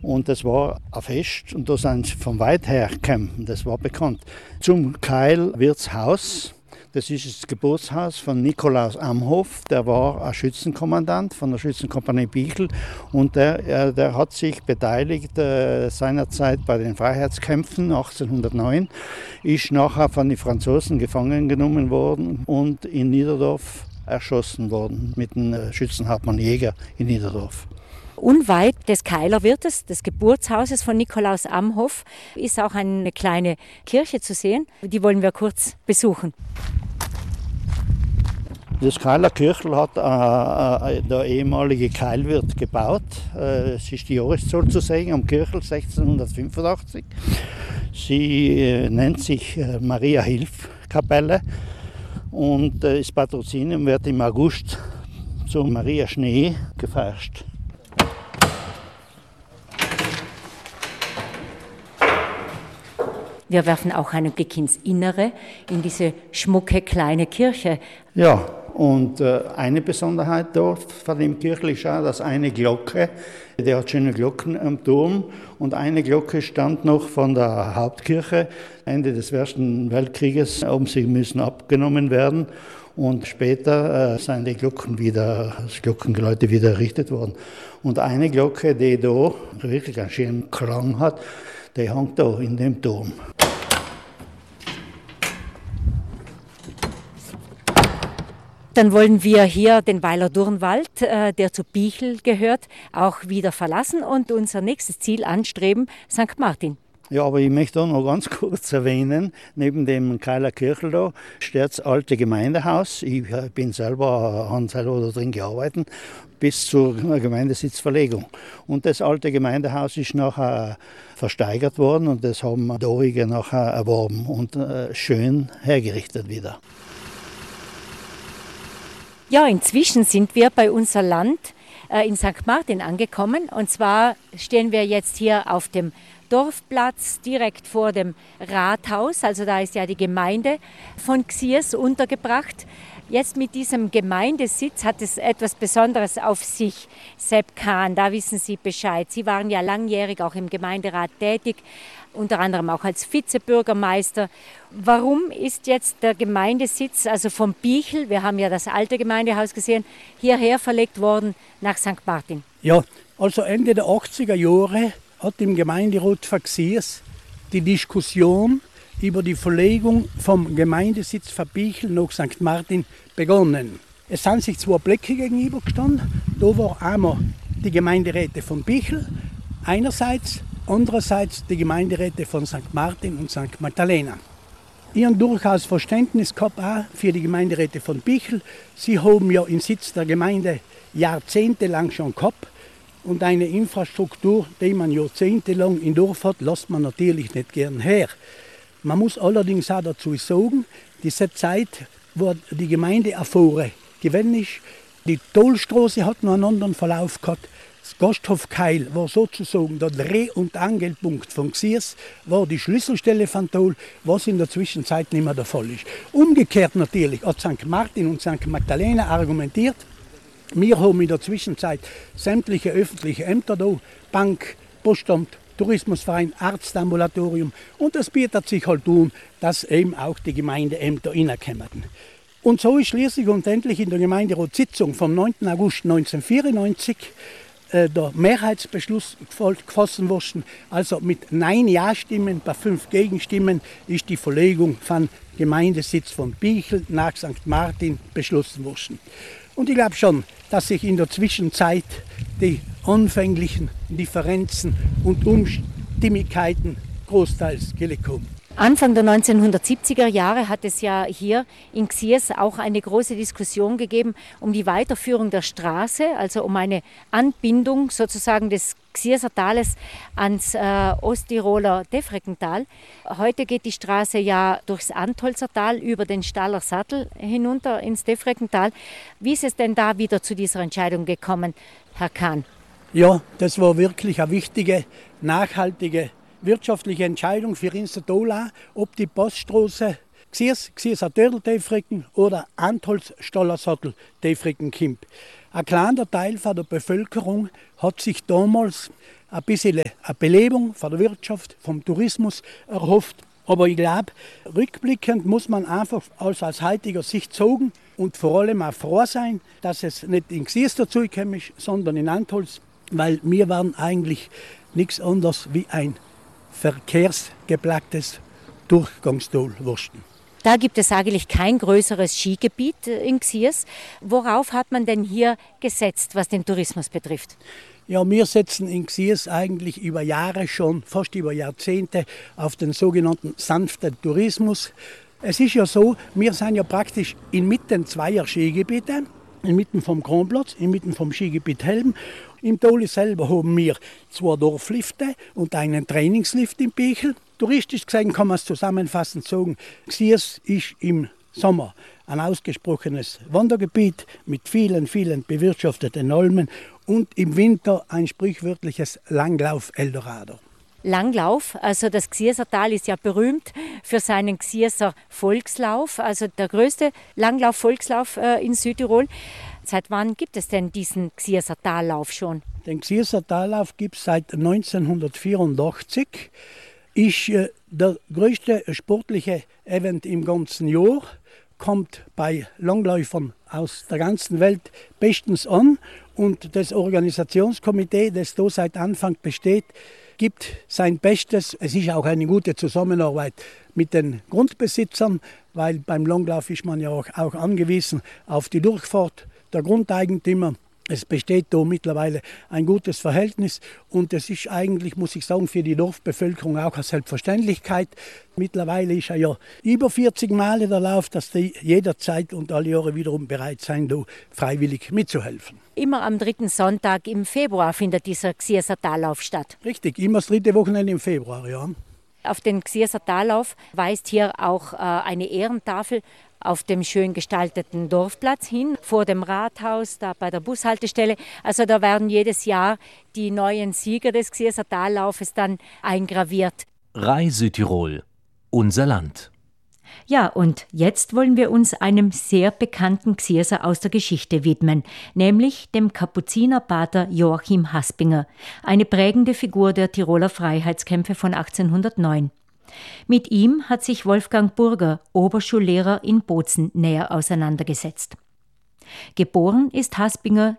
Und das war ein Fest und da sind sie von weit her gekommen, das war bekannt. Zum Keil-Wirtshaus, das ist das Geburtshaus von Nikolaus Amhoff, der war ein Schützenkommandant von der Schützenkompanie Bichl und der hat sich beteiligt seinerzeit bei den Freiheitskämpfen 1809, ist nachher von den Franzosen gefangen genommen worden und in Niederdorf erschossen worden mit dem Schützenhauptmann Jäger in Niederdorf. Unweit des Keilerwirtes, des Geburtshauses von Nikolaus Amhoff, ist auch eine kleine Kirche zu sehen. Die wollen wir kurz besuchen. Das Keiler Kirchel hat der ehemalige Keilwirt gebaut. Es ist die Jahreszahl zu sehen am Kirchel 1685. Sie nennt sich Maria-Hilf-Kapelle und das Patrozinium wird im August zu Maria Schnee gefeiert. Wir werfen auch einen Blick ins Innere, in diese schmucke kleine Kirche. Ja, und eine Besonderheit dort von dem Kirchel ist auch, dass eine Glocke, der hat schöne Glocken am Turm und eine Glocke stand noch von der Hauptkirche. Ende des Ersten Weltkrieges sie müssen abgenommen werden und später sind die das Glockengeläute wieder errichtet worden. Und eine Glocke, die da wirklich einen schönen Klang hat, die hängt da in dem Turm. Dann wollen wir hier den Weiler Durnwald, der zu Bichl gehört, auch wieder verlassen und unser nächstes Ziel anstreben, St. Martin. Ja, aber ich möchte auch noch ganz kurz erwähnen, neben dem Keiler Kirchel da steht das alte Gemeindehaus. Ich habe selber da drin gearbeitet, bis zur Gemeindesitzverlegung. Und das alte Gemeindehaus ist nachher versteigert worden und das haben Dorige nachher erworben und schön hergerichtet wieder. Ja, inzwischen sind wir bei unser Land in St. Martin angekommen. Und zwar stehen wir jetzt hier auf dem Dorfplatz direkt vor dem Rathaus. Also da ist ja die Gemeinde von Xiers untergebracht. Jetzt mit diesem Gemeindesitz hat es etwas Besonderes auf sich. Sepp Kahn, da wissen Sie Bescheid. Sie waren ja langjährig auch im Gemeinderat tätig, unter anderem auch als Vizebürgermeister. Warum ist jetzt der Gemeindesitz, also vom Bichl, wir haben ja das alte Gemeindehaus gesehen, hierher verlegt worden nach St. Martin? Ja, also Ende der 80er Jahre hat im Gemeinderat von Xiers die Diskussion über die Verlegung vom Gemeindesitz von Bichl nach St. Martin begonnen. Es sind sich zwei Blöcke gegenübergestanden. Da war einmal die Gemeinderäte von Bichl einerseits, andererseits die Gemeinderäte von St. Martin und St. Magdalena. Ich habe durchaus Verständnis gehabt auch für die Gemeinderäte von Bichl. Sie haben ja den Sitz der Gemeinde jahrzehntelang schon gehabt. Und eine Infrastruktur, die man jahrzehntelang in Dorf hat, lässt man natürlich nicht gern her. Man muss allerdings auch dazu sagen, diese Zeit war die Gemeindeaffäre gewöhnlich. Die Tollstraße hat noch einen anderen Verlauf gehabt. Das Gasthof Keil war sozusagen der Dreh- und Angelpunkt von Xiers, war die Schlüsselstelle von Toll, was in der Zwischenzeit nicht mehr der Fall ist. Umgekehrt natürlich hat St. Martin und St. Magdalena argumentiert. Wir haben in der Zwischenzeit sämtliche öffentliche Ämter da, Bank, Postamt, Tourismusverein, Arztambulatorium und es bietet sich halt tun, dass eben auch die Gemeindeämter reinkommen. Und so ist schließlich und endlich in der Gemeinderatssitzung vom 9. August 1994 der Mehrheitsbeschluss gefasst worden. Also mit 9 Ja-Stimmen bei 5 Gegenstimmen ist die Verlegung von Gemeindesitz von Bichl nach St. Martin beschlossen worden. Und ich glaube schon, dass sich in der Zwischenzeit die anfänglichen Differenzen und Unstimmigkeiten großteils gelegt haben. Anfang der 1970er Jahre hat es ja hier in Xiers auch eine große Diskussion gegeben um die Weiterführung der Straße, also um eine Anbindung sozusagen des Xierser Tales ans Osttiroler Defreckental. Heute geht die Straße ja durchs Antholzer Tal über den Staller Sattel hinunter ins Defreckental. Wie ist es denn da wieder zu dieser Entscheidung gekommen, Herr Kahn? Ja, das war wirklich eine wichtige, nachhaltige wirtschaftliche Entscheidung für Instertal, ob die Poststraße Gsieser Törl Teifriken oder Antholz Stollersattel Teifriken Kimp. Ein kleiner Teil von der Bevölkerung hat sich damals ein bisschen eine Belebung von der Wirtschaft, vom Tourismus erhofft. Aber ich glaube, rückblickend muss man einfach aus heutiger Sicht sagen und vor allem auch froh sein, dass es nicht in Gsiers dazugekommen ist, sondern in Antholz, weil wir waren eigentlich nichts anderes wie ein verkehrsgeplagtes Durchgangstal-Wursten. Da gibt es eigentlich kein größeres Skigebiet in Gsiers. Worauf hat man denn hier gesetzt, was den Tourismus betrifft? Ja, wir setzen in Gsiers eigentlich über Jahre schon, fast über Jahrzehnte, auf den sogenannten sanften Tourismus. Es ist ja so, wir sind ja praktisch inmitten zweier Skigebiete, inmitten vom Kronplatz, inmitten vom Skigebiet Helm. Im Tal selber haben wir 2 Dorflifte und einen Trainingslift im Pechel. Touristisch gesehen kann man es zusammenfassend sagen, Gsiers ist im Sommer ein ausgesprochenes Wandergebiet mit vielen, vielen bewirtschafteten Almen und im Winter ein sprichwörtliches Langlauf-Eldorado. Langlauf, also das Gsierser Tal ist ja berühmt für seinen Gsierser Volkslauf, also der größte Langlauf-Volkslauf in Südtirol. Seit wann gibt es denn diesen Gsierser Tallauf schon? Den Gsierser Tallauf gibt es seit 1984. Ist der größte sportliche Event im ganzen Jahr, kommt bei Langläufern aus der ganzen Welt bestens an und das Organisationskomitee, das da seit Anfang besteht, gibt sein Bestes. Es ist auch eine gute Zusammenarbeit mit den Grundbesitzern, weil beim Langlauf ist man ja auch angewiesen auf die Durchfahrt der Grundeigentümer. Es besteht da mittlerweile ein gutes Verhältnis und es ist eigentlich, muss ich sagen, für die Dorfbevölkerung auch eine Selbstverständlichkeit. Mittlerweile ist ja über 40 Male der Lauf, dass die jederzeit und alle Jahre wiederum bereit sind, da freiwillig mitzuhelfen. Immer am 3. Sonntag im Februar findet dieser Gsierser Tallauf statt. Richtig, immer das 3. Wochenende im Februar, ja. Auf den Gsierser Tallauf weist hier auch eine Ehrentafel auf dem schön gestalteten Dorfplatz hin, vor dem Rathaus, da bei der Bushaltestelle. Also da werden jedes Jahr die neuen Sieger des Gsierser Tallaufes dann eingraviert. Rai Südtirol, unser Land. Ja, und jetzt wollen wir uns einem sehr bekannten Gsierser aus der Geschichte widmen, nämlich dem Kapuzinerpater Joachim Haspinger, eine prägende Figur der Tiroler Freiheitskämpfe von 1809. Mit ihm hat sich Wolfgang Burger, Oberschullehrer in Bozen, näher auseinandergesetzt. Geboren ist Haspinger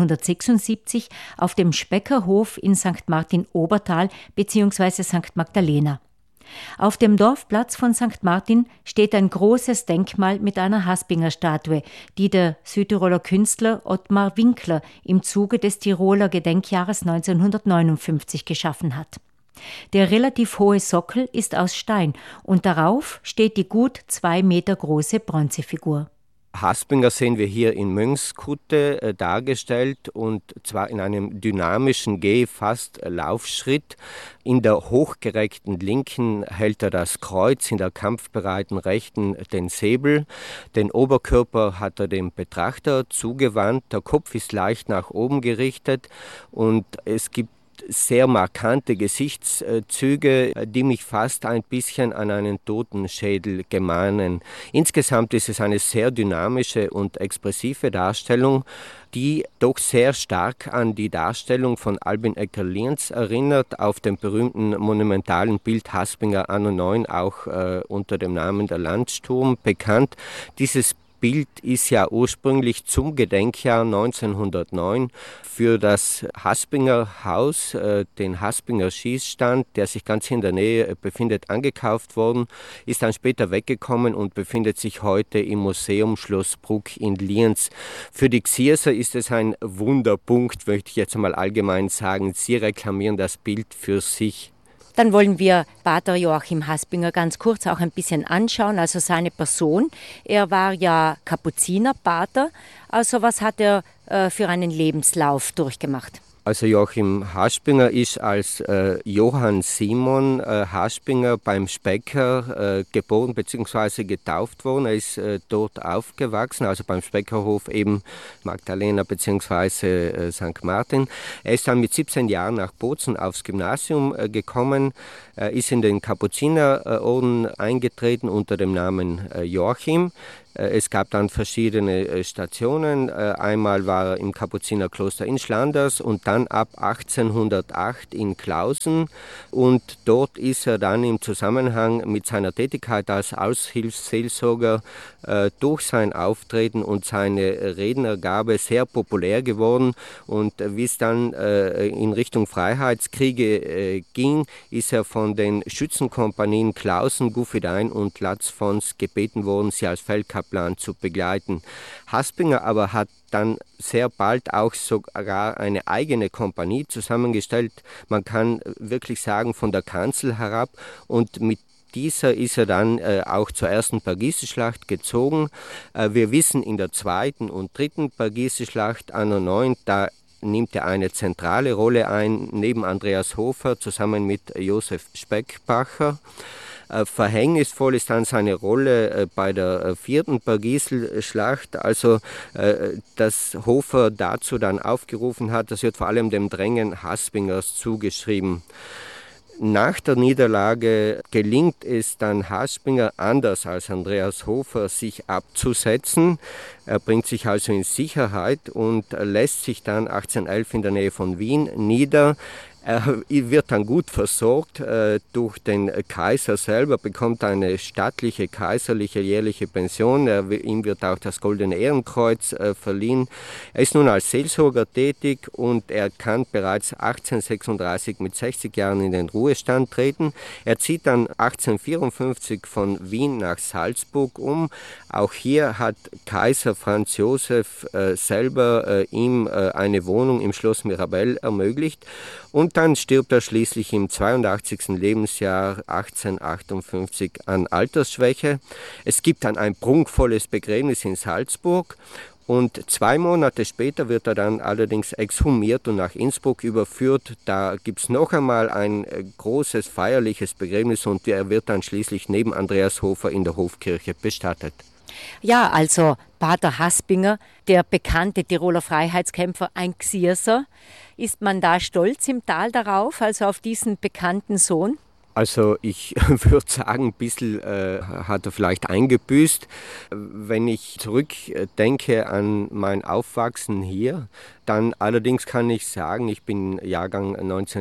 1776 auf dem Speckerhof in St. Martin-Obertal bzw. St. Magdalena. Auf dem Dorfplatz von St. Martin steht ein großes Denkmal mit einer Haspinger-Statue, die der Südtiroler Künstler Ottmar Winkler im Zuge des Tiroler Gedenkjahres 1959 geschaffen hat. Der relativ hohe Sockel ist aus Stein und darauf steht die gut 2 Meter große Bronzefigur. Haspinger sehen wir hier in Mönchskutte dargestellt und zwar in einem dynamischen fast Laufschritt. In der hochgereckten Linken hält er das Kreuz, in der kampfbereiten Rechten den Säbel. Den Oberkörper hat er dem Betrachter zugewandt, der Kopf ist leicht nach oben gerichtet und es gibt sehr markante Gesichtszüge, die mich fast ein bisschen an einen Totenschädel gemahnen. Insgesamt ist es eine sehr dynamische und expressive Darstellung, die doch sehr stark an die Darstellung von Albin Ecker-Lienz erinnert, auf dem berühmten monumentalen Bild Haspinger Anno 9, auch unter dem Namen der Landsturm bekannt. Dieses Bild ist ja ursprünglich zum Gedenkjahr 1909 für das Haspinger Haus, den Haspinger Schießstand, der sich ganz in der Nähe befindet, angekauft worden, ist dann später weggekommen und befindet sich heute im Museum Schloss Bruck in Lienz. Für die Gsierser ist es ein Wunderpunkt, möchte ich jetzt mal allgemein sagen. Sie reklamieren das Bild für sich. Dann wollen wir Pater Joachim Haspinger ganz kurz auch ein bisschen anschauen, also seine Person. Er war ja Kapuzinerpater, also was hat er für einen Lebenslauf durchgemacht? Also Joachim Haspinger ist als Johann Simon Haspinger beim Specker geboren bzw. getauft worden. Er ist dort aufgewachsen, also beim Speckerhof eben Magdalena bzw. St. Martin. Er ist dann mit 17 Jahren nach Bozen aufs Gymnasium gekommen, ist in den Kapuzinerorden eingetreten unter dem Namen Joachim. Es gab dann verschiedene Stationen. Einmal war er im Kapuzinerkloster in Schlanders und dann ab 1808 in Klausen. Und dort ist er dann im Zusammenhang mit seiner Tätigkeit als Aushilfsseelsorger durch sein Auftreten und seine Rednergabe sehr populär geworden. Und wie es dann in Richtung Freiheitskriege ging, ist er von den Schützenkompanien Klausen, Guffidein und Latzfons gebeten worden, sie als Feldkaplan zu begleiten. Haspinger aber hat dann sehr bald auch sogar eine eigene Kompanie zusammengestellt. Man kann wirklich sagen, von der Kanzel herab, und mit dieser ist er dann auch zur ersten Bergisseschlacht gezogen. Wir wissen, in der zweiten und dritten Bergisseschlacht anno 9, da nimmt er eine zentrale Rolle ein, neben Andreas Hofer zusammen mit Josef Speckbacher. Verhängnisvoll ist dann seine Rolle bei der vierten Bergisselschlacht, also dass Hofer dazu dann aufgerufen hat, das wird vor allem dem Drängen Haspingers zugeschrieben. Nach der Niederlage gelingt es dann Haspinger, anders als Andreas Hofer, sich abzusetzen. Er bringt sich also in Sicherheit und lässt sich dann 1811 in der Nähe von Wien nieder. Er wird dann gut versorgt durch den Kaiser selber, bekommt eine stattliche kaiserliche jährliche Pension. Ihm wird auch das Goldene Ehrenkreuz verliehen. Er ist nun als Seelsorger tätig und er kann bereits 1836 mit 60 Jahren in den Ruhestand treten. Er zieht dann 1854 von Wien nach Salzburg um. Auch hier hat Kaiser Franz Josef selber ihm eine Wohnung im Schloss Mirabell ermöglicht. Und dann stirbt er schließlich im 82. Lebensjahr 1858 an Altersschwäche. Es gibt dann ein prunkvolles Begräbnis in Salzburg und 2 Monate später wird er dann allerdings exhumiert und nach Innsbruck überführt. Da gibt es noch einmal ein großes feierliches Begräbnis und er wird dann schließlich neben Andreas Hofer in der Hofkirche bestattet. Ja, also Pater Haspinger, der bekannte Tiroler Freiheitskämpfer, ein Xierser. Ist man da stolz im Tal darauf, also auf diesen bekannten Sohn? Also ich würde sagen, ein bisschen hat er vielleicht eingebüßt. Wenn ich zurückdenke an mein Aufwachsen hier, dann allerdings kann ich sagen, ich bin Jahrgang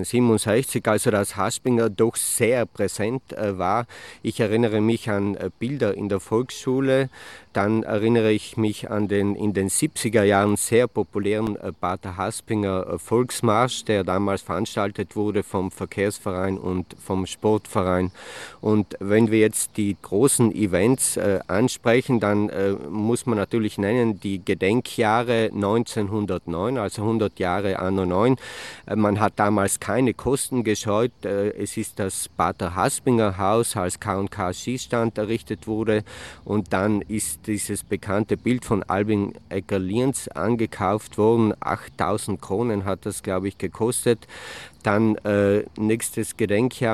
1967, also dass Haspinger doch sehr präsent war. Ich erinnere mich an Bilder in der Volksschule, dann erinnere ich mich an den in den 70er Jahren sehr populären Pater Haspinger Volksmarsch, der damals veranstaltet wurde vom Verkehrsverein und vom Sportverein. Und wenn wir jetzt die großen Events ansprechen, dann muss man natürlich nennen die Gedenkjahre 1909, also 100 Jahre anno 9. Man hat damals keine Kosten gescheut. Es ist das Pater Haspinger Haus als K&K Schießstand errichtet wurde und dann ist dieses bekannte Bild von Albin Egger-Lienz angekauft worden. 8.000 Kronen hat das, glaube ich, gekostet. Dann nächstes Gedenkjahr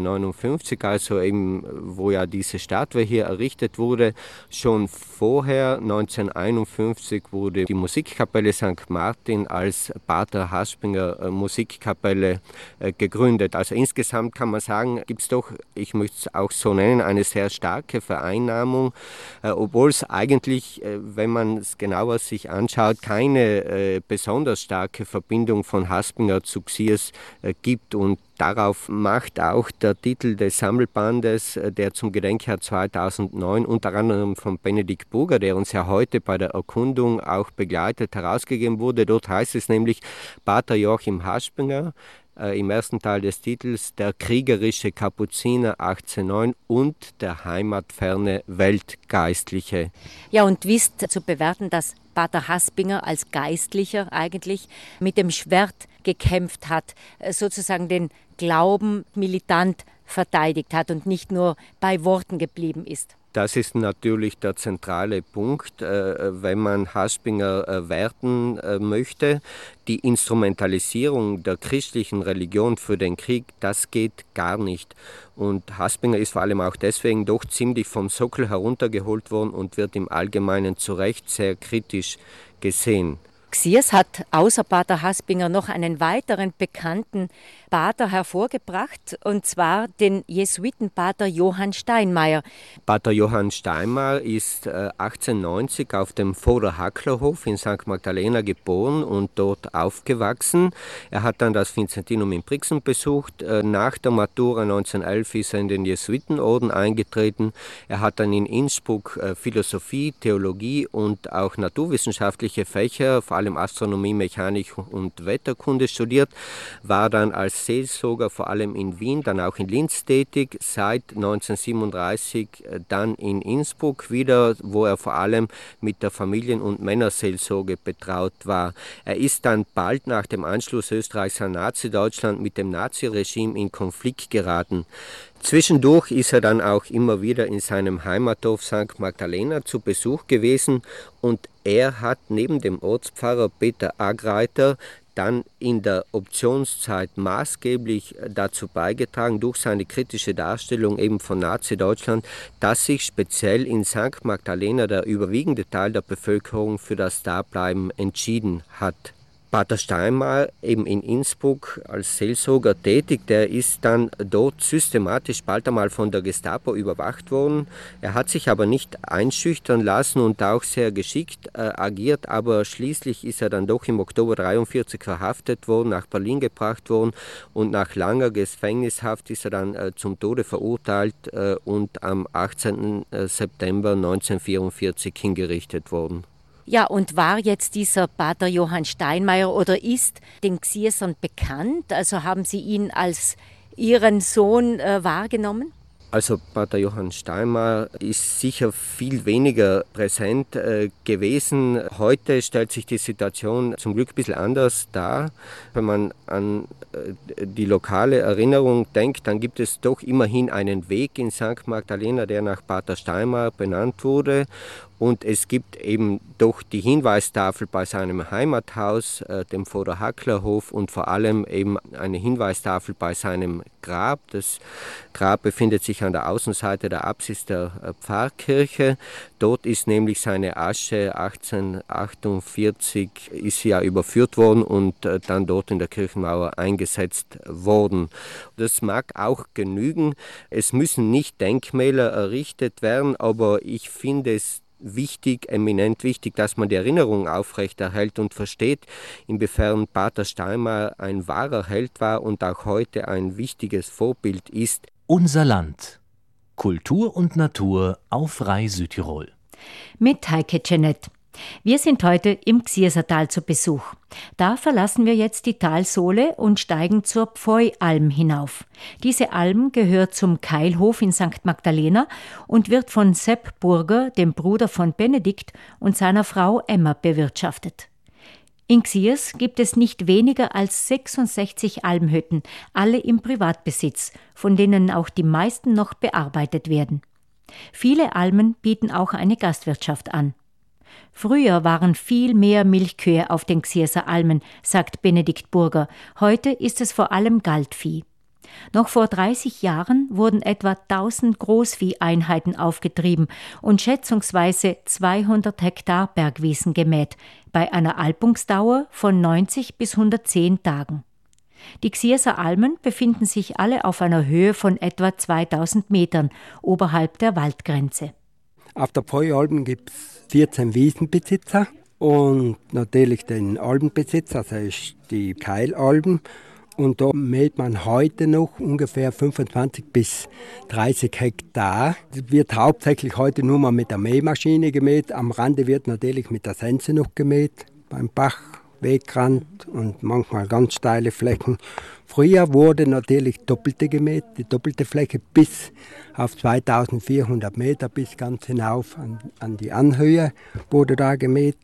1959, also eben, wo ja diese Statue hier errichtet wurde. Schon vorher, 1951, wurde die Musikkapelle St. Martin als Pater Haspinger Musikkapelle gegründet. Also insgesamt kann man sagen, gibt es doch, ich möchte es auch so nennen, eine sehr starke Vereinnahmung, obwohl es eigentlich, wenn man es genauer sich anschaut, keine besonders starke Verbindung von Haspinger zu Xiers gibt. Und darauf macht auch der Titel des Sammelbandes, der zum Gedenkjahr 2009 unter anderem von Benedikt Burger, der uns ja heute bei der Erkundung auch begleitet, herausgegeben wurde. Dort heißt es nämlich Pater Joachim Haspinger, im ersten Teil des Titels der kriegerische Kapuziner 1809 und der heimatferne Weltgeistliche. Ja, und wie ist zu bewerten, dass Pater Haspinger als Geistlicher eigentlich mit dem Schwert gekämpft hat, sozusagen den Glauben militant verteidigt hat und nicht nur bei Worten geblieben ist. Das ist natürlich der zentrale Punkt, wenn man Haspinger werten möchte. Die Instrumentalisierung der christlichen Religion für den Krieg, das geht gar nicht. Und Haspinger ist vor allem auch deswegen doch ziemlich vom Sockel heruntergeholt worden und wird im Allgemeinen zu Recht sehr kritisch gesehen. Xiers hat außer Pater Haspinger noch einen weiteren bekannten Pater hervorgebracht, und zwar den Jesuitenpater Johann Steinmeier. Pater Johann Steinmeier ist 1890 auf dem Vorderhacklerhof in St. Magdalena geboren und dort aufgewachsen. Er hat dann das Vinzentinum in Brixen besucht. Nach der Matura 1911 ist er in den Jesuitenorden eingetreten. Er hat dann in Innsbruck Philosophie, Theologie und auch naturwissenschaftliche Fächer, vor allem Astronomie, Mechanik und Wetterkunde studiert, war dann als Seelsorger vor allem in Wien, dann auch in Linz tätig, seit 1937 dann in Innsbruck wieder, wo er vor allem mit der Familien- und Männerseelsorge betraut war. Er ist dann bald nach dem Anschluss Österreichs an Nazi-Deutschland mit dem Naziregime in Konflikt geraten. Zwischendurch ist er dann auch immer wieder in seinem Heimatdorf St. Magdalena zu Besuch gewesen und er hat neben dem Ortspfarrer Peter Agreiter dann in der Optionszeit maßgeblich dazu beigetragen, durch seine kritische Darstellung eben von Nazi-Deutschland, dass sich speziell in St. Magdalena der überwiegende Teil der Bevölkerung für das Dableiben entschieden hat. Pater Steinmeier, eben in Innsbruck als Seelsorger tätig, der ist dann dort systematisch bald einmal von der Gestapo überwacht worden. Er hat sich aber nicht einschüchtern lassen und auch sehr geschickt agiert, aber schließlich ist er dann doch im Oktober 1943 verhaftet worden, nach Berlin gebracht worden und nach langer Gefängnishaft ist er dann zum Tode verurteilt und am 18. September 1944 hingerichtet worden. Ja, und war jetzt dieser Pater Johann Steinmeier oder ist den Xiersern bekannt? Also haben Sie ihn als Ihren Sohn wahrgenommen? Also Pater Johann Steinmeier ist sicher viel weniger präsent gewesen. Heute stellt sich die Situation zum Glück ein bisschen anders dar. Wenn man an die lokale Erinnerung denkt, dann gibt es doch immerhin einen Weg in St. Magdalena, der nach Pater Steinmeier benannt wurde. Und es gibt eben doch die Hinweistafel bei seinem Heimathaus, dem Vorderhacklerhof, und vor allem eben eine Hinweistafel bei seinem Grab. Das Grab befindet sich an der Außenseite der Apsis der Pfarrkirche. Dort ist nämlich seine Asche 1848 ist ja überführt worden und dann dort in der Kirchenmauer eingesetzt worden. Das mag auch genügen. Es müssen nicht Denkmäler errichtet werden, aber ich finde es wichtig, eminent wichtig, dass man die Erinnerung aufrechterhält und versteht, inwiefern Pater Steinmeier ein wahrer Held war und auch heute ein wichtiges Vorbild ist. Unser Land. Kultur und Natur auf Rai Südtirol. Mit Heike Jeanette. Wir sind heute im Xiersertal zu Besuch. Da verlassen wir jetzt die Talsohle und steigen zur Pfeu-Alm hinauf. Diese Alm gehört zum Keilhof in St. Magdalena und wird von Sepp Burger, dem Bruder von Benedikt, und seiner Frau Emma bewirtschaftet. In Xiers gibt es nicht weniger als 66 Almhütten, alle im Privatbesitz, von denen auch die meisten noch bearbeitet werden. Viele Almen bieten auch eine Gastwirtschaft an. Früher waren viel mehr Milchkühe auf den Xierser Almen, sagt Benedikt Burger. Heute ist es vor allem Galtvieh. Noch vor 30 Jahren wurden etwa 1000 Großvieheinheiten aufgetrieben und schätzungsweise 200 Hektar Bergwiesen gemäht, bei einer Alpungsdauer von 90 bis 110 Tagen. Die Xierser Almen befinden sich alle auf einer Höhe von etwa 2000 Metern oberhalb der Waldgrenze. Auf der Pfeu-Alm gibt es 14 Wiesenbesitzer und natürlich den Albenbesitzer, das ist die Keilalben. Und da mäht man heute noch ungefähr 25 bis 30 Hektar. Es wird hauptsächlich heute nur mal mit der Mähmaschine gemäht. Am Rande wird natürlich mit der Sense noch gemäht, beim Bachwegrand und manchmal ganz steile Flächen. Früher wurde natürlich doppelte gemäht, die doppelte Fläche bis auf 2400 Meter, bis ganz hinauf an die Anhöhe wurde da gemäht.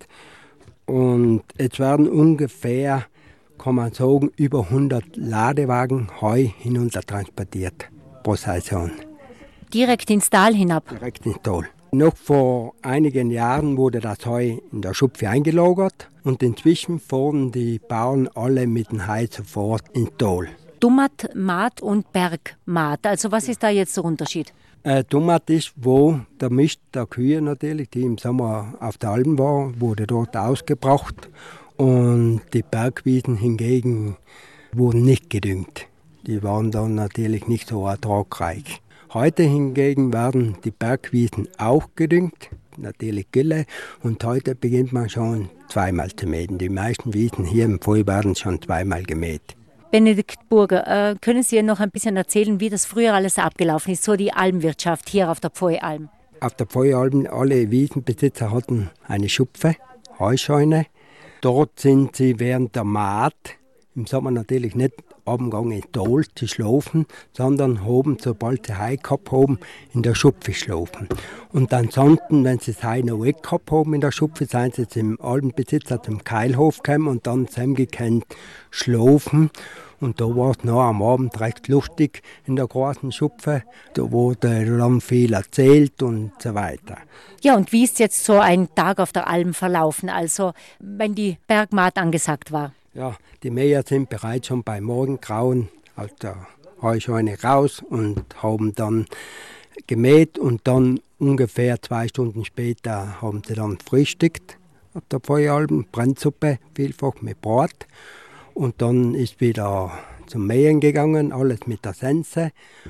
Und jetzt werden ungefähr, kann man sagen, über 100 Ladewagen Heu hinunter transportiert. Prozession. Direkt ins Tal hinab? Direkt ins Tal. Noch vor einigen Jahren wurde das Heu in der Schupfe eingelagert und inzwischen fahren die Bauern alle mit dem Heu sofort ins Tal. Dummat-Maat und Bergmaat. Also was ist da jetzt der Unterschied? Dummat ist, wo der Mist der Kühe natürlich, die im Sommer auf der Alm war, wurde dort ausgebracht. Und die Bergwiesen hingegen wurden nicht gedüngt. Die waren dann natürlich nicht so ertragreich. Heute hingegen werden die Bergwiesen auch gedüngt, natürlich Gülle. Und heute beginnt man schon zweimal zu mähen. Die meisten Wiesen hier im Pfui werden schon zweimal gemäht. Benedikt Burger, können Sie noch ein bisschen erzählen, wie das früher alles abgelaufen ist, so die Almwirtschaft hier auf der Pfui-Alm? Auf der Pfui-Alm, alle Wiesenbesitzer hatten eine Schupfe, Heuscheune. Dort sind sie während der Maat, im Sommer natürlich nicht abgegangen in Tal zu schlafen, sondern haben, sobald sie Heu gehabt haben, in der Schupfe geschlafen. Und ansonsten, wenn sie das Heu noch weg gehabt haben in der Schupfe, sind sie zum Almbesitzer zum Keilhof gekommen und dann zusammengekannt schlafen. Und da war es noch am Abend recht lustig in der großen Schupfe. Da wurde dann viel erzählt und so weiter. Ja, und wie ist jetzt so ein Tag auf der Alm verlaufen, also wenn die Bergmaat angesagt war? Ja, die Mäher sind bereits schon bei Morgengrauen aus der Heuscheune raus und haben dann gemäht und dann ungefähr 2 Stunden später haben sie dann frühstückt auf der Pfui-Alm, Brennsuppe, vielfach mit Brot. Und dann ist wieder zum Mähen gegangen, alles mit der Sense.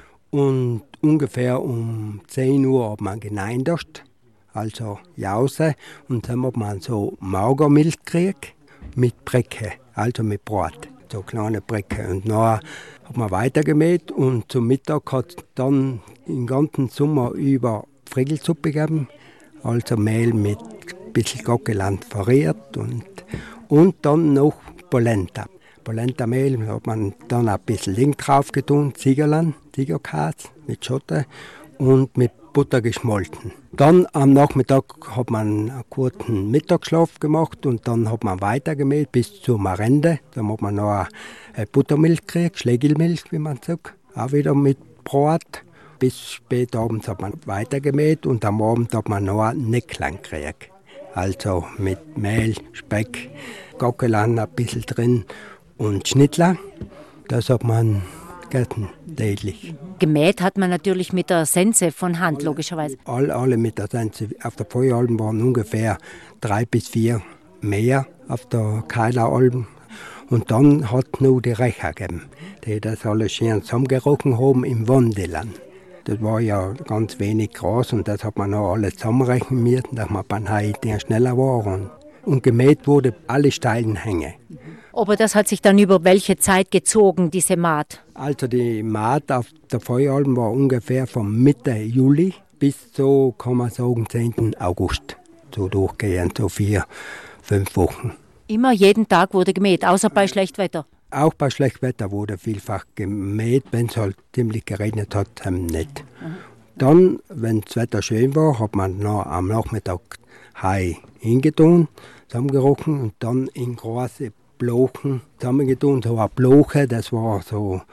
Und ungefähr um 10 Uhr hat man geneindert, also Jause. Und dann hat man so Magermilch gekriegt mit Brecke, also mit Brot, so kleine Brecke. Und dann hat man weitergemäht und zum Mittag hat es dann den ganzen Sommer über Friegelsuppe gegeben, also Mehl mit ein bisschen Gockeland verriert und dann noch Polenta. Polenta-Mehl hat man dann ein bisschen Link drauf getan, Ziegerkäse mit Schote und mit Butter geschmolzen. Dann am Nachmittag hat man einen kurzen Mittagsschlaf gemacht und dann hat man weitergemäht bis zur Marende. Dann hat man noch eine Buttermilch gekriegt, Schlegelmilch, wie man sagt, auch wieder mit Brot. Bis spät abends hat man weitergemäht und am Abend hat man noch ein Necklein gekriegt. Also mit Mehl, Speck, Gockelan ein bisschen drin und Schnittler. Das hat man gegessen, täglich. Gemäht hat man natürlich mit der Sense von Hand, logischerweise. Alle mit der Sense. Auf der Pfui-Alm waren ungefähr 3 bis 4 Mäher auf der Keileralm. Und dann hat es noch die Recher gegeben, die das alles schön zusammengerochen haben im Wandeland. Das war ja ganz wenig Gras und das hat man noch alles zusammenrechnen müssen, dass man beim Heu schneller war. Und gemäht wurde alle steilen Hänge. Aber das hat sich dann über welche Zeit gezogen, diese Maat? Also die Maat auf der Pfui-Alm war ungefähr von Mitte Juli bis so, kann man sagen, 10. August. So durchgehend, so 4, 5 Wochen. Immer jeden Tag wurde gemäht, außer bei Schlechtwetter? Auch bei Schlechtwetter wurde vielfach gemäht, wenn es halt ziemlich geregnet hat, nicht. Dann, wenn das Wetter schön war, hat man noch am Nachmittag Heu hingetan, zusammengerochen und dann in große Blochen zusammengetan. So eine Bloche, das war so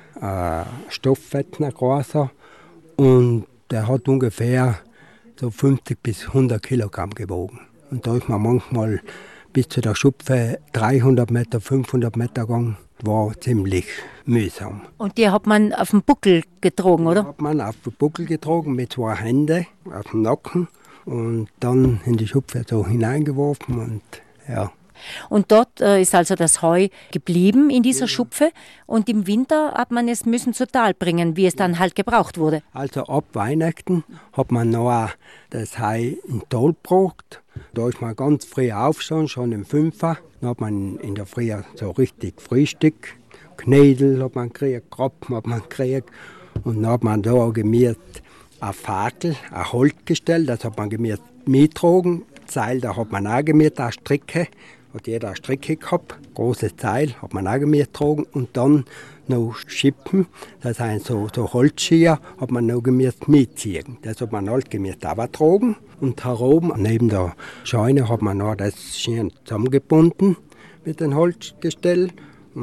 Stofffetzen, großer. Und der hat ungefähr so 50 bis 100 Kilogramm gewogen. Und da ist man manchmal bis zu der Schupfe 300 Meter, 500 Meter gegangen. War ziemlich mühsam. Und die hat man auf den Buckel getragen, oder? Die hat man auf den Buckel getragen mit 2 Händen auf dem Nacken und dann in die Schupfe so hineingeworfen und ja. Und dort ist also das Heu geblieben in dieser Schupfe und im Winter hat man es müssen zu Tal bringen, wie es dann halt gebraucht wurde. Also ab Weihnachten hat man noch das Heu in Tal gebracht. Da ist man ganz früh aufgestanden, schon um 5 Uhr. Dann hat man in der Früh so richtig Frühstück, Knädel hat man gekriegt, Krapfen hat man gekriegt. Und dann hat man da gemäht eine Fackel, ein Holzgestell, das hat man gemäht mitgetragen. Seil, da hat man auch gemäht, eine Stricke. Hat jeder eine Stricke gehabt, großes Seil, hat man auch gemäht getragen. Und dann noch Schippen, das sind so Holzschier, hat man noch gemäht mitziehen. Das hat man alles gemäht getragen. Und heroben, neben der Scheune, hat man noch das schön zusammengebunden mit dem Holzgestell. Und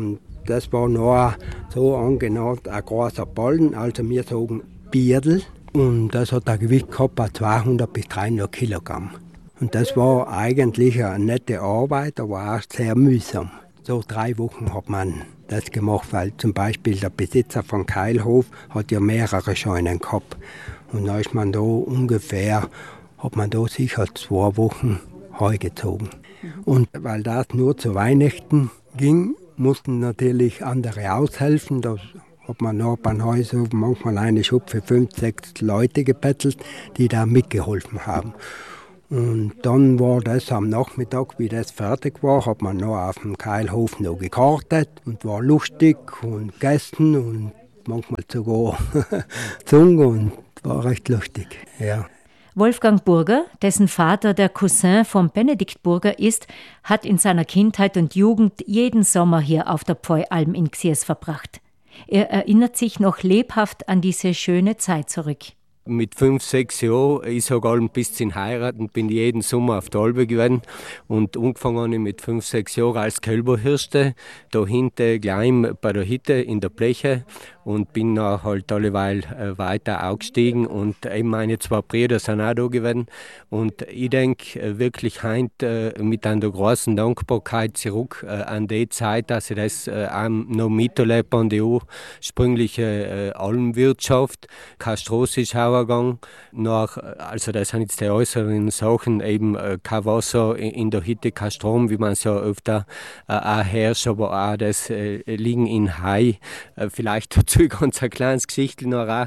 das war noch so angenannt ein großer Ballen, also wir sagen Bierdl. Und das hat ein Gewicht gehabt von 200 bis 300 Kilogramm. Und das war eigentlich eine nette Arbeit, aber auch sehr mühsam. So 3 Wochen hat man das gemacht, weil zum Beispiel der Besitzer von Keilhof hat ja mehrere Scheunen gehabt. Und da ist man da ungefähr, hat man da sicher 2 Wochen Heu gezogen. Und weil das nur zu Weihnachten ging, mussten natürlich andere aushelfen. Da hat man noch beim Heushof manchmal eine Schub für 5, 6 Leute gebettelt, die da mitgeholfen haben. Und dann war das am Nachmittag, wie das fertig war, hat man noch auf dem Keilhof noch gekartet und war lustig und gegessen und manchmal sogar gesungen und war recht lustig. Ja. Wolfgang Burger, dessen Vater der Cousin von Benedikt Burger ist, hat in seiner Kindheit und Jugend jeden Sommer hier auf der Pfeualm in Xiers verbracht. Er erinnert sich noch lebhaft an diese schöne Zeit zurück. Mit 5, 6 Jahren, ich sage allem bis zum Heiraten, bin ich jeden Sommer auf der Albe gewesen. Und angefangen habe ich mit 5, 6 Jahren als Kälberhirste, da hinten gleich bei der Hütte in der Bleche. Und bin dann halt alleweil weiter aufgestiegen. Und eben meine 2 Brüder sind auch da gewesen. Und ich denke wirklich heute mit einer großen Dankbarkeit zurück an die Zeit, dass ich das auch noch miterlebe, an die ursprüngliche Almwirtschaft. Keine Straße ist gegangen. Also das sind jetzt die äußeren Sachen, eben kein Wasser in der Hütte, kein Strom, wie man es ja öfter auch herrscht, aber auch das Liegen in Hai, vielleicht dazu ganz ein kleines Geschichtchen noch auch,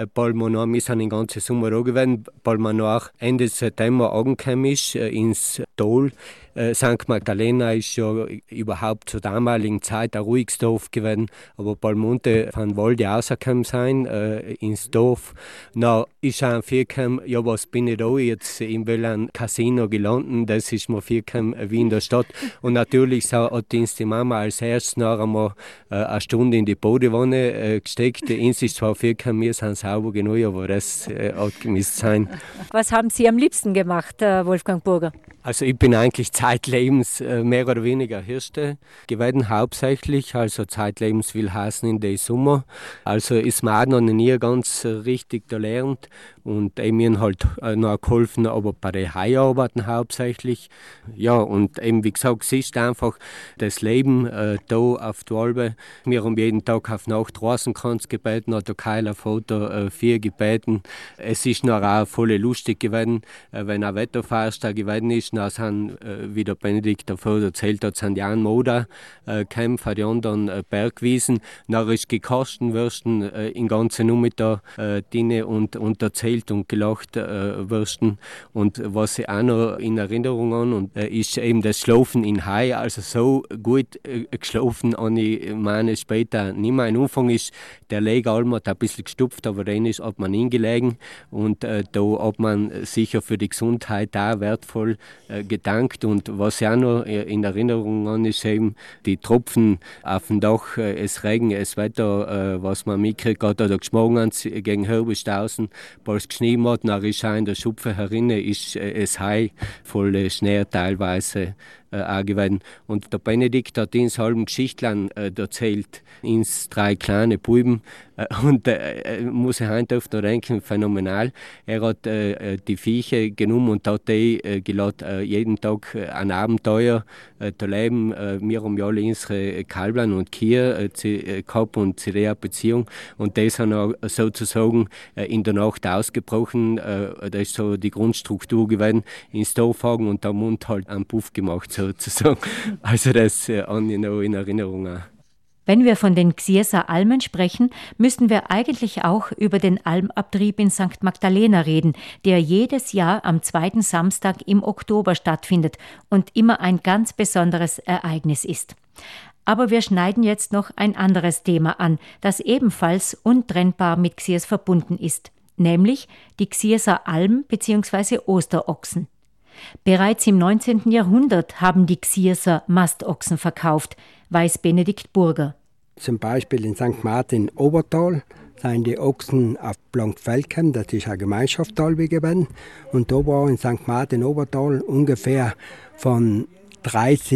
wir sind den ganzen Sommer da gewesen, weil man nach Ende September angekommen ist ins Tal. St. Magdalena ist ja überhaupt zur damaligen Zeit ein ruhiges Dorf gewesen, aber Balmonte von Walde rausgekommen sein ins Dorf. Na, ist auch vorgekommen, ja, was bin ich da jetzt in welchem Casino gelandet, das ist mir vorgekommen wie in der Stadt. Und natürlich hat uns die Mama als erstes noch einmal eine Stunde in die Badewanne gesteckt. Uns ist zwar vorgekommen, wir sind sauber genug, aber das hat gemisst sein. Was haben Sie am liebsten gemacht, Wolfgang Burger? Also ich bin eigentlich zeitlebens mehr oder weniger Hirste gewesen, hauptsächlich. Also zeitlebens will heißen in den Sommer. Also ist mir auch noch nie ganz richtig gelernt. Und mir halt noch geholfen, aber bei den Haiarbeiten hauptsächlich. Ja, und eben wie gesagt, es ist einfach das Leben da auf der Albe. Wir haben jeden Tag auf Nacht Rosenkranz gebeten, hat der Keiler Vater 4 gebeten. Es ist noch auch voll lustig gewesen, wenn ein Wetterfeuerstag gewesen ist. Dann sind, wie der Benedikt davor erzählt hat, sind die einen Moder gekämpft, die anderen Bergwiesen. Dann ist Kastenwürsten in ganzen Nachmittag drin und erzählt und gelacht Würsten. Und was ich auch noch in Erinnerung an und ist eben das Schlafen in Hai. Also so gut geschlafen habe ich meine später nicht mehr. Am Anfang ist der Legealm hat ein bisschen gestupft, aber dann hat man hingelegen und da hat man sicher für die Gesundheit auch wertvoll gedankt. Und was ich auch noch in Erinnerung an ist eben die Tropfen auf dem Dach, das Regen, das Wetter, was man mitgekriegt hat oder geschmorgen hat gegen Herbstaußen, als geschnien hat, dann ist auch in der Schupfe herinnen, ist es Hai voll Schnee teilweise auch gewesen. Und der Benedikt hat ins halben Geschichtlein erzählt, ins 3 kleine Buben. Und muss ich heute oft noch denken, phänomenal. Er hat die Viecher genommen und hat die gelassen, jeden Tag ein Abenteuer zu leben. Wir haben ja alle unsere Kalblein und Kühe gehabt und zu der Beziehung. Und das haben wir sozusagen in der Nacht ausgebrochen. Das ist so die Grundstruktur gewesen, ins Dorf fahren und am Mund halt einen Puff gemacht sozusagen. Also das habe ich noch in Erinnerung auch. Wenn wir von den Xierser Almen sprechen, müssen wir eigentlich auch über den Almabtrieb in St. Magdalena reden, der jedes Jahr am 2. Samstag im Oktober stattfindet und immer ein ganz besonderes Ereignis ist. Aber wir schneiden jetzt noch ein anderes Thema an, das ebenfalls untrennbar mit Xiers verbunden ist, nämlich die Xierser Alm bzw. Osterochsen. Bereits im 19. Jahrhundert haben die Xierser Mastochsen verkauft, weiß Benedikt Burger. Zum Beispiel in St. Martin Obertal sind die Ochsen auf Blankfeldkem, das ist eine Gemeinschaftstal gewesen. Und da war in St. Martin Obertal ungefähr von 30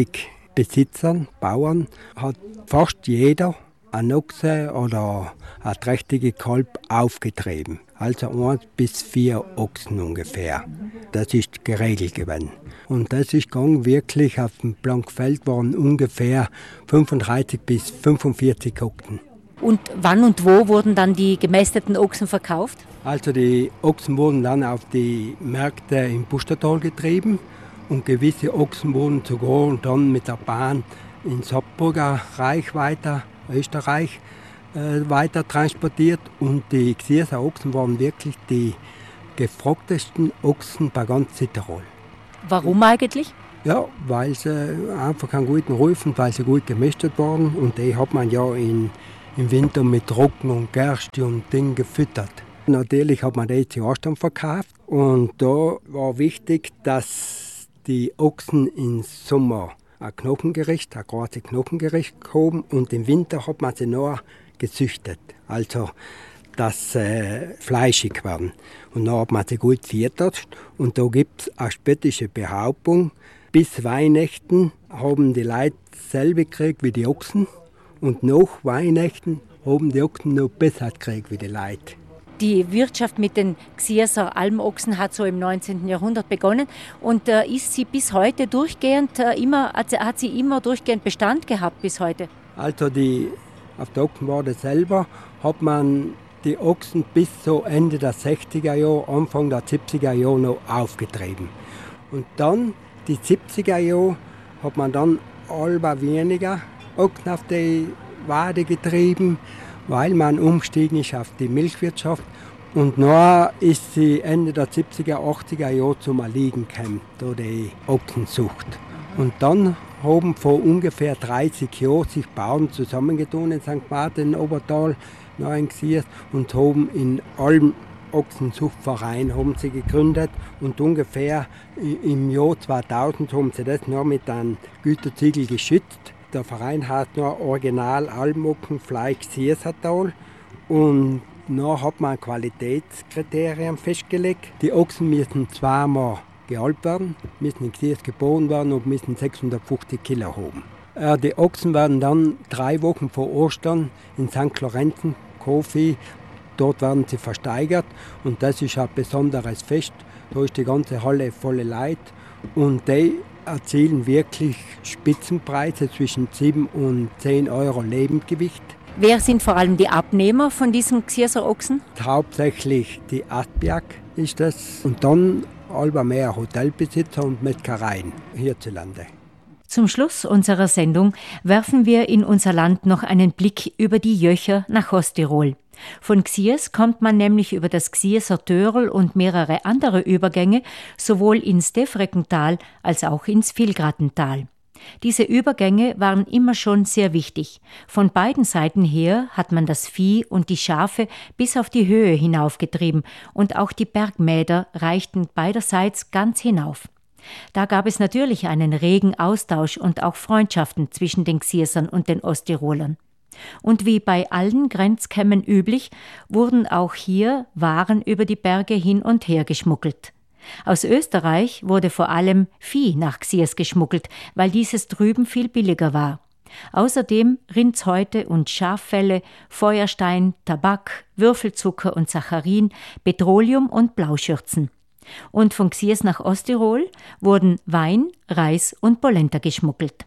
Besitzern, Bauern, hat fast jeder ein Ochse oder ein trächtige Kalb aufgetrieben. Also 1 bis 4 Ochsen ungefähr. Das ist geregelt gewesen. Und das ist gegangen wirklich, auf dem Blankfeld waren ungefähr 35 bis 45 Ochsen. Und wann und wo wurden dann die gemästeten Ochsen verkauft? Also die Ochsen wurden dann auf die Märkte im Pustertal getrieben und gewisse Ochsen wurden sogar dann mit der Bahn ins Hauptburger Reich weiter, Österreich, weiter transportiert. Und die Xierser Ochsen waren wirklich die gefragtesten Ochsen bei ganz Südtirol. Warum eigentlich? Ja, weil sie einfach einen guten Ruf und weil sie gut gemästet waren. Und die hat man ja im Winter mit Roggen und Gerste und Ding gefüttert. Natürlich hat man die zuerst dann verkauft. Und da war wichtig, dass die Ochsen im Sommer ein Knochengericht, ein großes Knochengericht haben. Und im Winter hat man sie noch gezüchtet. Also, dass sie fleischig werden. Und dann hat man sie gut gefüttert. Und da gibt es eine spöttische Behauptung, bis Weihnachten haben die Leute dasselbe gekriegt wie die Ochsen. Und nach Weihnachten haben die Ochsen noch besser gekriegt wie die Leute. Die Wirtschaft mit den Xierser Almochsen hat so im 19. Jahrhundert begonnen und ist sie bis heute durchgehend hat sie immer durchgehend Bestand gehabt bis heute? Also auf der Ochsenwarte selber hat man die Ochsen bis so Ende der 60er Jahre, Anfang der 70er Jahre noch aufgetrieben. Und dann, die 70er Jahre, hat man dann allbar weniger Ochsen auf die Wade getrieben, weil man umgestiegen ist auf die Milchwirtschaft. Und dann ist sie Ende der 70er, 80er Jahre zum Erliegen gekommen, da die Ochsenzucht. Und dann haben vor ungefähr 30 Jahren sich Bauern zusammengetan in St. Martin, Obertal, und haben in allen Ochsenzuchtverein haben sie gegründet und ungefähr im Jahr 2000 haben sie das noch mit einem Güterziegel geschützt. Der Verein hat noch Original Almochsenfleisch Xiersertal und dann hat man Qualitätskriterien festgelegt. Die Ochsen müssen zweimal gealbt werden, müssen in Xiers geboren werden und müssen 650 Kilo haben. Die Ochsen werden dann 3 Wochen vor Ostern in St. Lorenzen, Kofi, dort werden sie versteigert und das ist ein besonderes Fest. Da ist die ganze Halle volle Leute und die erzielen wirklich Spitzenpreise zwischen 7 und 10 Euro Lebendgewicht. Wer sind vor allem die Abnehmer von diesen Xierser Ochsen? Hauptsächlich die Astberg ist das und dann allbar mehr Hotelbesitzer und Metzgereien hierzulande. Zum Schluss unserer Sendung werfen wir in unser Land noch einen Blick über die Jöcher nach Osttirol. Von Xiers kommt man nämlich über das Xierser Törl und mehrere andere Übergänge sowohl ins Devreckental als auch ins Vilgratental. Diese Übergänge waren immer schon sehr wichtig. Von beiden Seiten her hat man das Vieh und die Schafe bis auf die Höhe hinaufgetrieben und auch die Bergmäder reichten beiderseits ganz hinauf. Da gab es natürlich einen regen Austausch und auch Freundschaften zwischen den Xiersern und den Osttirolern. Und wie bei allen Grenzkämmen üblich, wurden auch hier Waren über die Berge hin und her geschmuggelt. Aus Österreich wurde vor allem Vieh nach Xiers geschmuggelt, weil dieses drüben viel billiger war. Außerdem Rindshäute und Schaffelle, Feuerstein, Tabak, Würfelzucker und Saccharin, Petroleum und Blauschürzen. Und von Xiers nach Osttirol wurden Wein, Reis und Polenta geschmuggelt.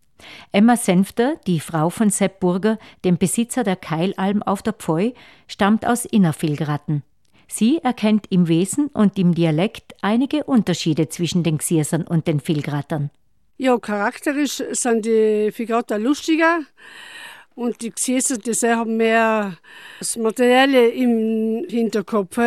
Emma Senfter, die Frau von Sepp Burger, dem Besitzer der Keilalm auf der Pfeu, stammt aus Innervilgraten. Sie erkennt im Wesen und im Dialekt einige Unterschiede zwischen den Xiersern und den Vilgratern. Ja, charakterisch sind die Vilgrater lustiger und die Xierser, die haben mehr das Materielle im Hinterkopf.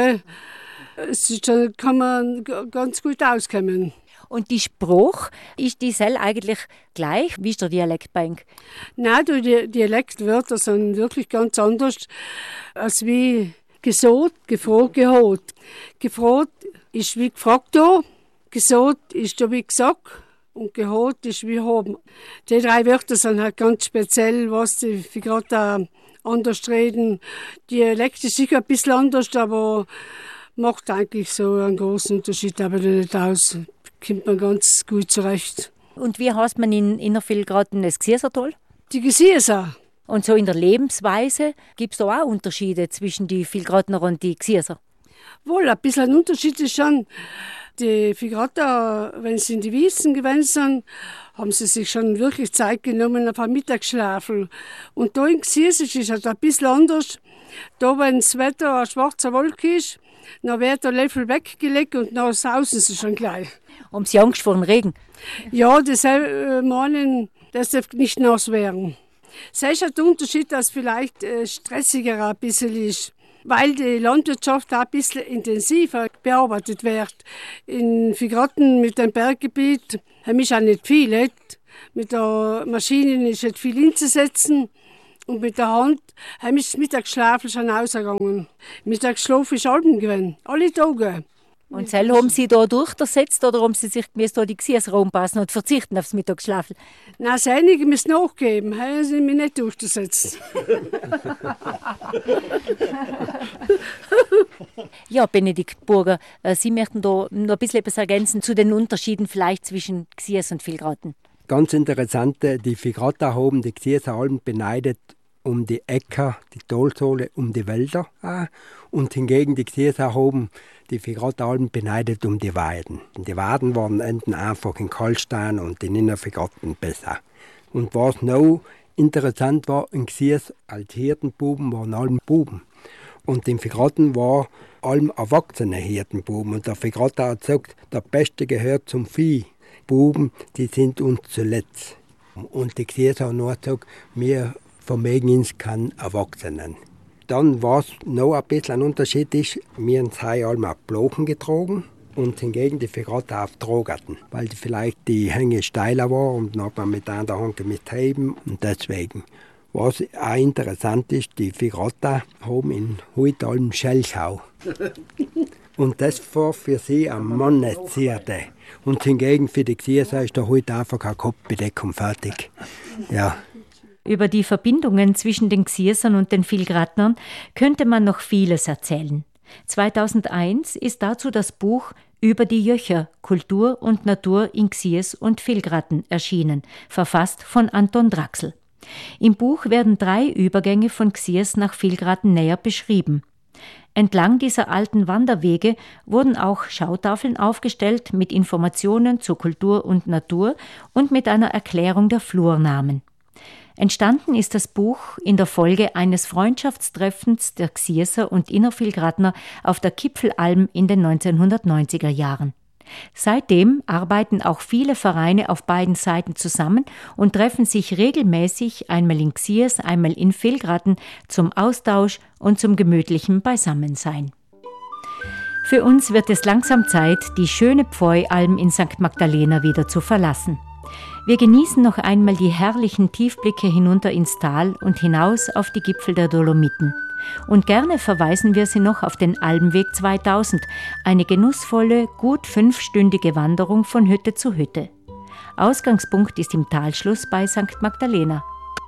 Da kann man ganz gut auskommen. Und die Spruch, ist die Sel eigentlich gleich? Wie ist der Dialekt bei Ihnen? Nein, die Dialektwörter sind wirklich ganz anders als wie gesot, gefragt, gehot. Gefragt ist wie gefragt da, gesot ist da wie gesagt und gehot ist wie haben. Die 3 Wörter sind halt ganz speziell, was die Vilgrater anders reden. Dialekt ist sicher ein bisschen anders, aber macht eigentlich so einen großen Unterschied aber nicht aus. Kommt man ganz gut zurecht. Und wie heißt man in Innervillgraten das Gsiesertal? Die Gsieser. Und so in der Lebensweise gibt es da auch Unterschiede zwischen die Villgratner und die Gsieser? Wohl, ein bisschen ein Unterschied ist schon. Die Villgrater, wenn sie in die Wiesen gewesen sind, haben sie sich schon wirklich Zeit genommen auf einen Mittagsschlafel. Und da in Gsieser ist es ein bisschen anders. Da, wenn das Wetter eine schwarze Wolke ist, dann wird der Löffel weggelegt und dann sausen sie schon gleich. Haben Sie Angst vor dem Regen? Ja, das meinen, das darf nicht nass werden. Es ist halt der Unterschied, dass vielleicht stressiger ein bisschen ist, weil die Landwirtschaft auch ein bisschen intensiver bearbeitet wird. In Villgraten mit dem Berggebiet haben wir auch nicht viel. Mit der Maschine ist nicht viel hinzusetzen. Und mit der Hand haben wir das Mittagsschlaf schon ausgegangen. Mittagsschlaf ist Alben gewesen, alle Tage. Und selber haben Sie da durchgesetzt oder haben Sie sich gemäß da die Gsieser anpassen und verzichten aufs Mittagsschlaf? Nein, einige müssen nachgeben, haben sie mich nicht durchgesetzt. Ja, Benedikt Burger, Sie möchten da noch ein bisschen etwas ergänzen zu den Unterschieden vielleicht zwischen Gsieser und Villgraten. Ganz interessant, die Villgrater haben die Gsieser Alben beneidet um die Äcker, die Talsohle, um die Wälder. Und hingegen die Gsieser haben die Villgrater Alben beneidet um die Weiden. Die Weiden waren enden einfach in Kalkstein und in Innervillgraten besser. Und was noch interessant war, in Gsieser als Hirtenbuben waren alle Buben. Und in Villgraten war allem erwachsene Hirtenbuben. Und der Villgrater hat gesagt, der Beste gehört zum Vieh. Buben, die sind uns zuletzt. Und die Gsieser haben nur gesagt, wir vermögen uns keinen Erwachsenen. Dann, was noch ein bisschen ein Unterschied ist, wir haben alle Blochen getragen und hingegen die Villgrater auf Drogerten, weil vielleicht die Hänge steiler war und dann hat man mit einer Hand mit heben und deswegen. Was auch interessant ist, die Villgrater haben in heute allem Schellschau. Und das war für sie eine Manneszierde. Und hingegen für die Gsieser ist da heute einfach eine Kopfbedeckung fertig. Ja. Über die Verbindungen zwischen den Gsiersern und den Villgratnern könnte man noch vieles erzählen. 2001 ist dazu das Buch Über die Jöcher – Kultur und Natur in Gsieß und Villgraten erschienen, verfasst von Anton Draxl. Im Buch werden 3 Übergänge von Gsieß nach Villgraten näher beschrieben. Entlang dieser alten Wanderwege wurden auch Schautafeln aufgestellt mit Informationen zu Kultur und Natur und mit einer Erklärung der Flurnamen. Entstanden ist das Buch in der Folge eines Freundschaftstreffens der Gsieser und Innervillgratner auf der Kipfelalm in den 1990er Jahren. Seitdem arbeiten auch viele Vereine auf beiden Seiten zusammen und treffen sich regelmäßig einmal in Gsieß, einmal in Villgraten zum Austausch und zum gemütlichen Beisammensein. Für uns wird es langsam Zeit, die schöne Pfeualm in St. Magdalena wieder zu verlassen. Wir genießen noch einmal die herrlichen Tiefblicke hinunter ins Tal und hinaus auf die Gipfel der Dolomiten. Und gerne verweisen wir Sie noch auf den Almweg 2000, eine genussvolle, gut 5-stündige Wanderung von Hütte zu Hütte. Ausgangspunkt ist im Talschluss bei St. Magdalena.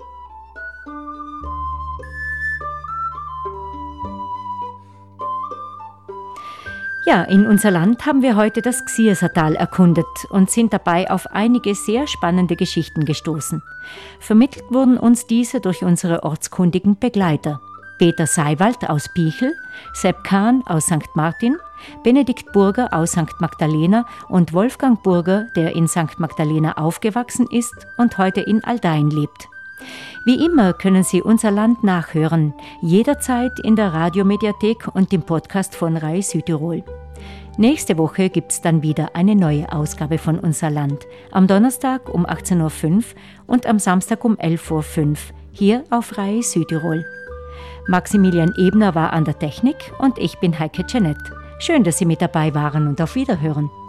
Ja, in unser Land haben wir heute das Gsiesertal erkundet und sind dabei auf einige sehr spannende Geschichten gestoßen. Vermittelt wurden uns diese durch unsere ortskundigen Begleiter. Peter Seiwald aus Pichel, Sepp Kahn aus St. Martin, Benedikt Burger aus St. Magdalena und Wolfgang Burger, der in St. Magdalena aufgewachsen ist und heute in Aldein lebt. Wie immer können Sie unser Land nachhören, jederzeit in der Radiomediathek und im Podcast von RAI Südtirol. Nächste Woche gibt es dann wieder eine neue Ausgabe von Unser Land, am Donnerstag um 18.05 Uhr und am Samstag um 11.05 Uhr, hier auf RAI Südtirol. Maximilian Ebner war an der Technik und ich bin Heike Jeanette. Schön, dass Sie mit dabei waren und auf Wiederhören.